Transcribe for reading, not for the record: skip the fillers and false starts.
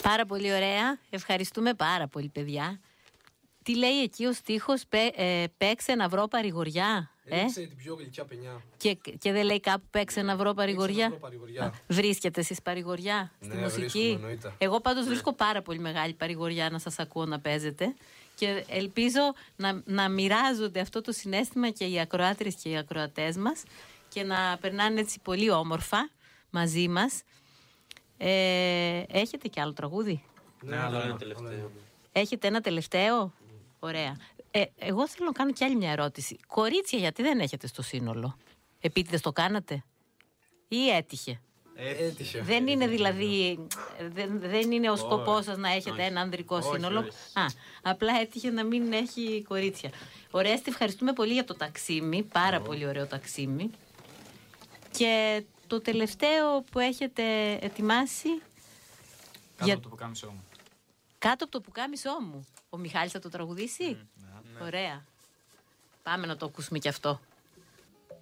Πάρα πολύ ωραία. Ευχαριστούμε πάρα πολύ, παιδιά. Τι λέει εκεί ο στίχος, παίξε να βρω παρηγοριά. Έδειξε την πιο γλυκιά παινιά. Και δεν λέει κάπου παίξε να βρω παρηγοριά. Βρίσκεται εσείς παρηγοριά στη μουσική? Εγώ πάντως βρίσκω πάρα πολύ μεγάλη παρηγοριά να σας ακούω να παίζετε. Και ελπίζω να μοιράζονται αυτό το συναίσθημα και οι ακροάτρες και οι ακροατές μας και να περνάνε έτσι πολύ όμορφα μαζί μας. Έχετε κι άλλο τραγούδι? Ναι, άλλο ένα τελευταίο. Έχετε ένα τελευταίο? Ωραία. Εγώ θέλω να κάνω κι άλλη μια ερώτηση. Κορίτσια, γιατί δεν έχετε στο σύνολο? Επίτηδες το κάνατε ή έτυχε? Έτυχε. Δεν είναι δηλαδή, δεν είναι ο σκοπός σας να έχετε ένα ανδρικό σύνολο? Απλά έτυχε να μην έχει κορίτσια. Ωραία, στη ευχαριστούμε πολύ για το ταξίμι. Πάρα πολύ ωραίο ταξίμι. Και το τελευταίο που έχετε ετοιμάσει? Κάτω από το πουκάμισό μου. Κάτω από το πουκάμισό μου. Ο Μιχάλης θα το τραγουδήσει? Ναι. Ωραία. Πάμε να το ακούσουμε κι αυτό.